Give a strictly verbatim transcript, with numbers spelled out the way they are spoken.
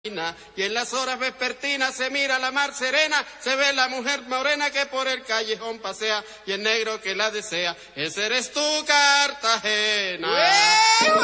Y en las horas vespertinas se mira la mar serena, se ve la mujer morena que por el callejón pasea y el negro que la desea. Ese eres tú, Cartagena.